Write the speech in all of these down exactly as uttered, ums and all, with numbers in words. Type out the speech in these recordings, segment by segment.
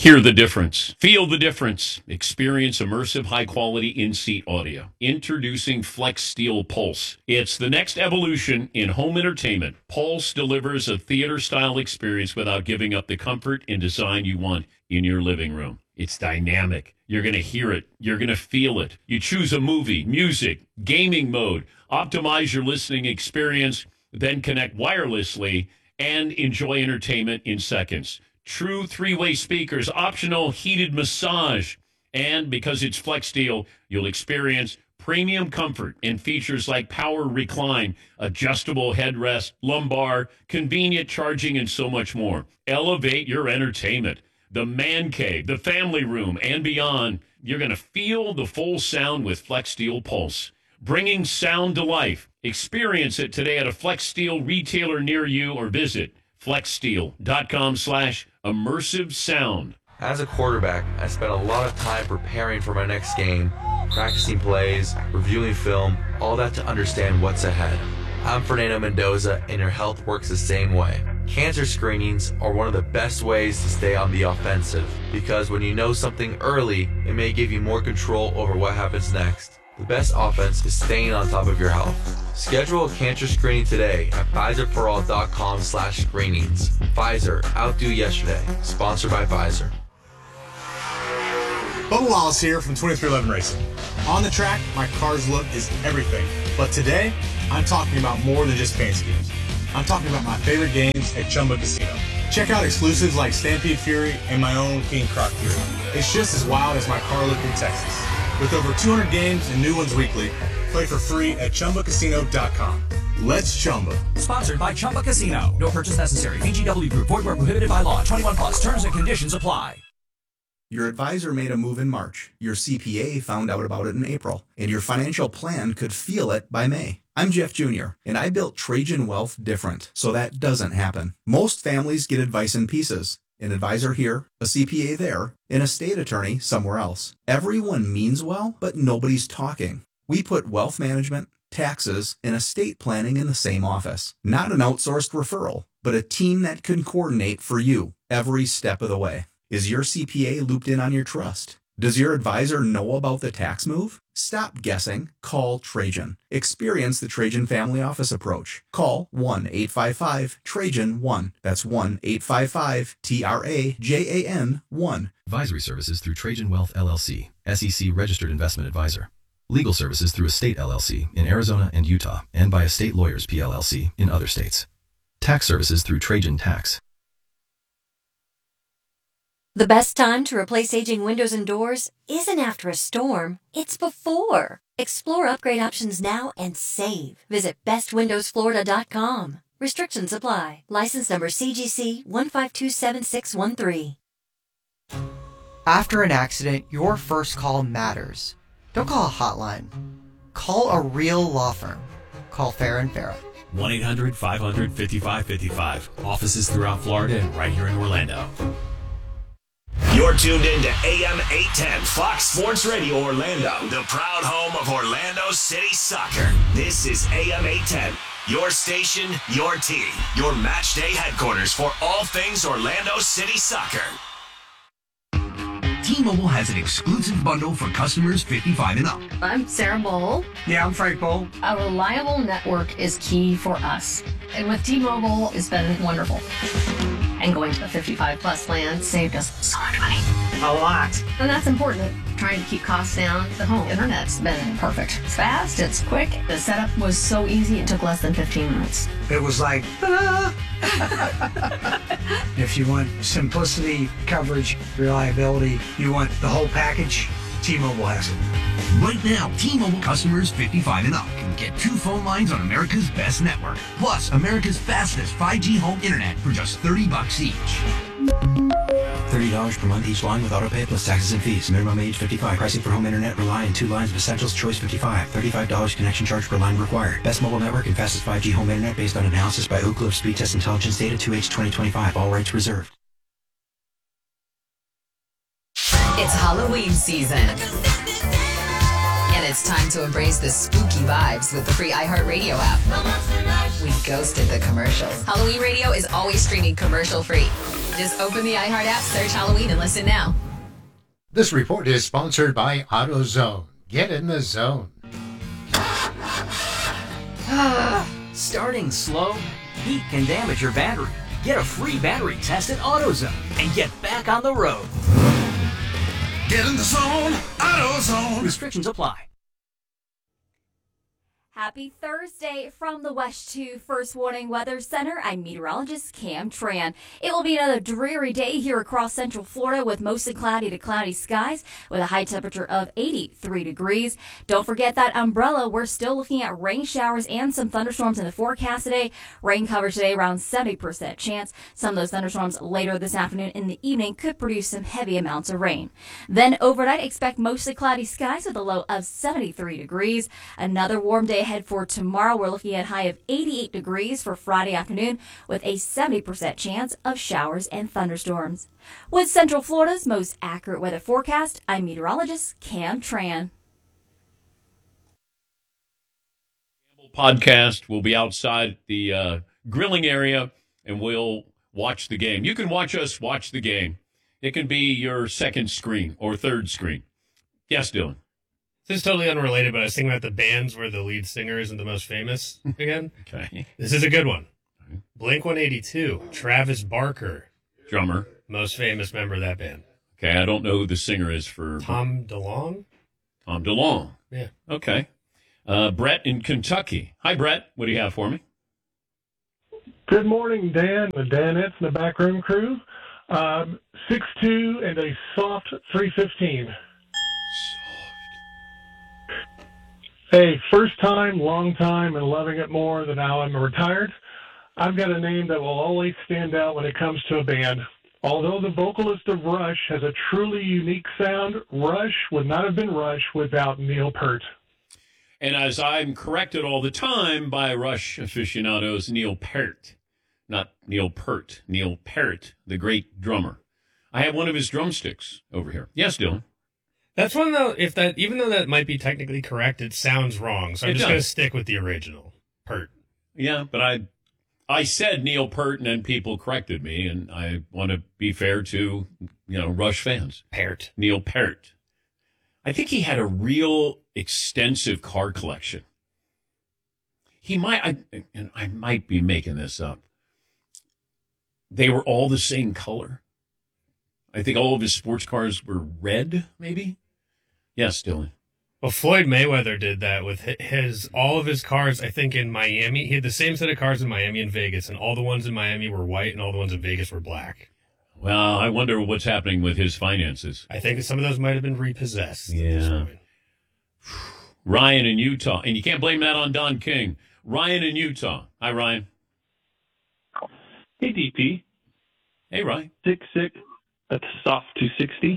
Hear the difference. Feel the difference. Experience immersive, high-quality in-seat audio. Introducing Flex Steel Pulse. It's the next evolution in home entertainment. Pulse delivers a theater-style experience without giving up the comfort and design you want in your living room. It's dynamic. You're going to hear it. You're going to feel it. You choose a movie, music, gaming mode. Optimize your listening experience, then connect wirelessly and enjoy entertainment in seconds. True three-way speakers, optional heated massage. And because it's Flex Steel, you'll experience premium comfort and features like power recline, adjustable headrest, lumbar, convenient charging, and so much more. Elevate your entertainment. The man cave, the family room, and beyond. You're going to feel the full sound with Flex Steel Pulse. Bringing sound to life. Experience it today at a Flex Steel retailer near you or visit flexsteel.com slash immersive sound. As a quarterback, I spent a lot of time preparing for my next game, practicing plays, reviewing film, all that to understand what's ahead. I'm Fernando Mendoza, and your health works the same way. Cancer screenings are one of the best ways to stay on the offensive, because when you know something early, it may give you more control over what happens next. The best offense is staying on top of your health. Schedule a cancer screening today at Pfizer-for-all.com slash screenings. Pfizer, outdo yesterday. Sponsored by Pfizer. Bubba Wallace here from twenty-three eleven Racing. On the track, my car's look is everything. But today, I'm talking about more than just fancy games. I'm talking about my favorite games at Chumba Casino. Check out exclusives like Stampede Fury and my own King Croc Fury. It's just as wild as my car look in Texas. With over two hundred games and new ones weekly, play for free at chumba casino dot com. Let's Chumba. Sponsored by Chumba Casino. No purchase necessary. V G W Group. Void where prohibited by law. twenty-one plus. Terms and conditions apply. Your advisor made a move in March. Your C P A found out about it in April. And your financial plan could feel it by May. I'm Jeff Junior, and I built Trajan Wealth different, so that doesn't happen. Most families get advice in pieces. An advisor here, a C P A there, an estate attorney somewhere else. Everyone means well, but nobody's talking. We put wealth management, taxes, and estate planning in the same office. Not an outsourced referral, but a team that can coordinate for you every step of the way. Is your C P A looped in on your trust? Does your advisor know about the tax move? Stop guessing. Call Trajan. Experience the Trajan Family Office approach. Call one eight five five Trajan one. That's one eight five five T R A J A N one. Advisory services through Trajan Wealth L L C, S E C registered investment advisor. Legal services through Estate L L C in Arizona and Utah, and by Estate Lawyers P L L C in other states. Tax services through Trajan Tax. The best time to replace aging windows and doors isn't after a storm, it's before. Explore upgrade options now and save. Visit best windows florida dot com. Restrictions apply. License number C G C one five two seven six one three. After an accident, your first call matters. Don't call a hotline. Call a real law firm. Call Fair and Farrah. one eight hundred five hundred fifty-five fifty-five. Offices throughout Florida and right here in Orlando. You're tuned in to A M eight ten Fox Sports Radio Orlando, the proud home of Orlando City Soccer. This is A M eight ten, your station, your team, your match day headquarters for all things Orlando City Soccer. T-Mobile has an exclusive bundle for customers fifty-five and up. I'm Sarah Bowl. Yeah, I'm Frank Bowl. A reliable network is key for us. And with T-Mobile, it's been wonderful. And going to the fifty-five plus plan saved us so much money. A lot. And that's important. Trying to keep costs down. The home internet's been perfect. It's fast, it's quick. The setup was so easy, it took less than fifteen minutes. It was like, ah. If you want simplicity, coverage, reliability, you want the whole package, T-Mobile has it. Right now, T-Mobile customers fifty-five and up can get two phone lines on America's best network, plus America's fastest five G home internet for just thirty bucks each. thirty dollars per month each line with autopay plus taxes and fees. Minimum age fifty-five. Pricing for home internet rely on two lines of Essentials Choice fifty-five. thirty-five dollars connection charge per line required. Best mobile network and fastest five G home internet based on analysis by Oak Cliff Speed Test Intelligence data two H twenty twenty-five. All rights reserved. It's Halloween season. And And it's time to embrace the spooky vibes with the free iHeartRadio app. We ghosted the commercials. Halloween Radio is always streaming commercial-free. Just open the iHeart app, search Halloween, and listen now. This report is sponsored by AutoZone. Get in the zone. Starting slow? Heat can damage your battery. Get a free battery test at AutoZone and get back on the road. Get in the zone, AutoZone. Restrictions apply. Happy Thursday from the West two First Warning Weather Center. I'm meteorologist Cam Tran. It will be another dreary day here across Central Florida with mostly cloudy to cloudy skies with a high temperature of eighty-three degrees. Don't forget that umbrella. We're still looking at rain showers and some thunderstorms in the forecast today. Rain coverage today around seventy percent chance. Some of those thunderstorms later this afternoon in the evening could produce some heavy amounts of rain. Then overnight, expect mostly cloudy skies with a low of seventy-three degrees. Another warm day ahead for tomorrow. We're looking at a high of eighty-eight degrees for Friday afternoon with a seventy percent chance of showers and thunderstorms. With Central Florida's most accurate weather forecast, I'm meteorologist Cam Tran. Podcast. We'll be outside the uh, grilling area and we'll watch the game. You can watch us watch the game. It can be your second screen or third screen. Yes, Dylan. This is totally unrelated, but I was thinking about the bands where the lead singer isn't the most famous again. Okay. This is a good one. Blink one eighty-two, Travis Barker. Drummer. Most famous member of that band. Okay, I don't know who the singer is for... Tom DeLonge? Tom DeLonge. Yeah. Okay. Uh, Brett in Kentucky. Hi, Brett. What do you have for me? Good morning, Dan, the Danettes and the backroom crew. Um, six two and a soft three fifteen. Hey, first time, long time, and loving it more than now I'm retired. I've got a name that will always stand out when it comes to a band. Although the vocalist of Rush has a truly unique sound, Rush would not have been Rush without Neil Peart. And as I'm corrected all the time by Rush aficionados, Neil Peart, not Neil Peart, Neil Peart, the great drummer. I have one of his drumsticks over here. Yes, Dylan. That's one, though, if that, even though that might be technically correct, it sounds wrong. So I'm It just going to does. stick with the original. Peart. Yeah, but I I said Neil Peart, and then people corrected me, and I want to be fair to, you know, Rush fans. Peart. Neil Peart. I think he had a real extensive car collection. He might, I, and I might be making this up. They were all the same color. I think all of his sports cars were red, maybe? Yes, Dylan. Well, Floyd Mayweather did that with hi- his all of his cars, I think, in Miami. He had the same set of cars in Miami and Vegas, and all the ones in Miami were white, and all the ones in Vegas were black. Well, I wonder what's happening with his finances. I think some of those might have been repossessed. Yeah. Ryan in Utah. And you can't blame that on Don King. Ryan in Utah. Hi, Ryan. Hey, D P. Hey, Ryan. Six six. That's soft two sixty.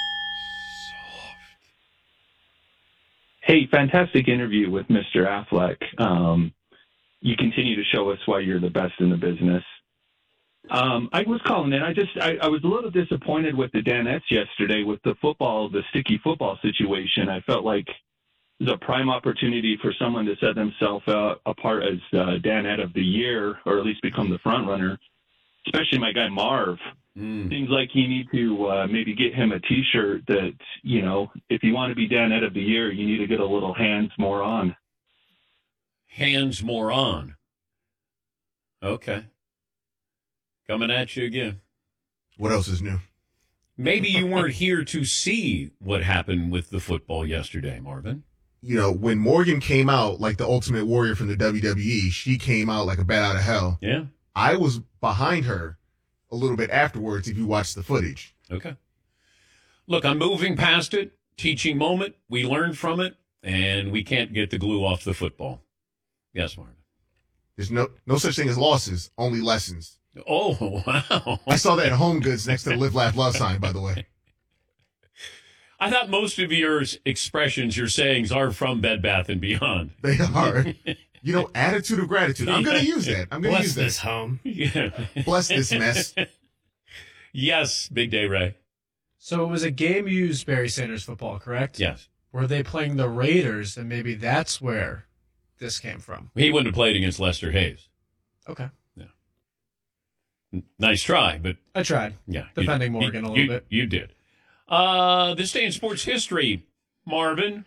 Hey, fantastic interview with Mister Affleck. Um, you continue to show us why you're the best in the business. Um, I was calling in. I just, I, I was a little disappointed with the Danettes yesterday with the football, the sticky football situation. I felt like it was a prime opportunity for someone to set themselves uh, apart as uh, Danette of the year, or at least become the front runner. Especially my guy Marv. Mm. Seems like you need to uh, maybe get him a T-shirt that, you know, if you want to be Danette of the year, you need to get a little hands more on. Hands more on. Okay. Coming at you again. What else is new? Maybe you weren't here to see what happened with the football yesterday, Marvin. You know, when Morgan came out like the Ultimate Warrior from the W W E, she came out like a bat out of hell. Yeah. I was behind her a little bit afterwards if you watch the footage. Okay. Look, I'm moving past it. Teaching moment. We learned from it, and we can't get the glue off the football. Yes, Marvin. There's no no such thing as losses, only lessons. Oh, wow. I saw that in Home Goods next to the Live, Laugh, Love sign, by the way. I thought most of your expressions, your sayings, are from Bed Bath and Beyond. They are. You know, attitude of gratitude. I'm going to use that. I'm going to Bless use that. this home. Yeah. Bless this mess. Yes, Big Day Ray. So it was a game-used Barry Sanders football, correct? Yes. were they playing the Raiders? And maybe that's where this came from. He wouldn't have played against Lester Hayes. Okay. Yeah. Nice try, but I tried. Yeah. Defending you, Morgan you, a little you, bit. You did. Uh, this day in sports history, Marvin.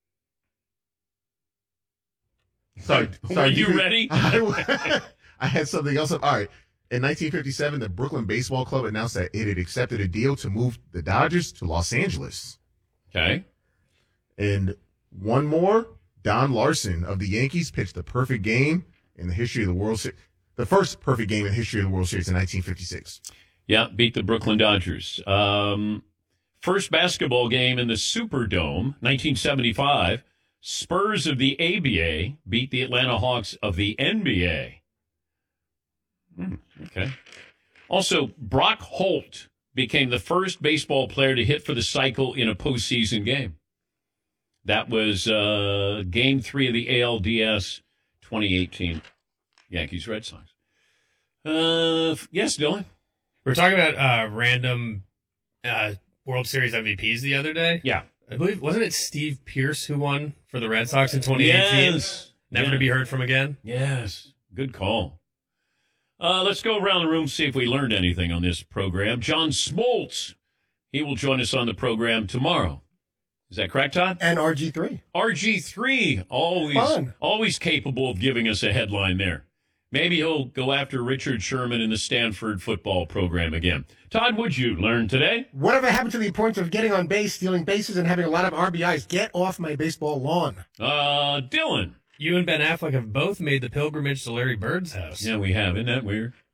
Sorry. Were sorry you you, ready? I, I had something else. All right. In nineteen fifty-seven, the Brooklyn Baseball Club announced that it had accepted a deal to move the Dodgers to Los Angeles. Okay. And one more, Don Larson of the Yankees pitched the perfect game in the history of the World Series. The first perfect game in the history of the World Series in nineteen fifty-six. Yeah, beat the Brooklyn Dodgers. Um, first basketball game in the Superdome, nineteen seventy-five. Spurs of the A B A beat the Atlanta Hawks of the N B A. Hmm, okay. Also, Brock Holt became the first baseball player to hit for the cycle in a postseason game. That was uh, Game three of the A L D S twenty eighteen Yankees-Red Sox. Uh, yes, Dylan? We were talking about uh, random uh, World Series M V Ps the other day. Yeah. I believe, wasn't it Steve Pierce who won for the Red Sox in twenty eighteen? Yes. Never Yeah. to be heard from again? Yes. Good call. Uh, let's go around the room, see if we learned anything on this program. John Smoltz, he will join us on the program tomorrow. Is that correct, Todd? And R G three. R G three, always, Fun. always capable of giving us a headline there. Maybe he'll go after Richard Sherman in the Stanford football program again. Todd, what'd you learn today? Whatever happened to the importance of getting on base, stealing bases, and having a lot of R B Is? Get off my baseball lawn. Uh, Dylan. You and Ben Affleck have both made the pilgrimage to Larry Bird's house. Yeah, we have. Isn't that weird?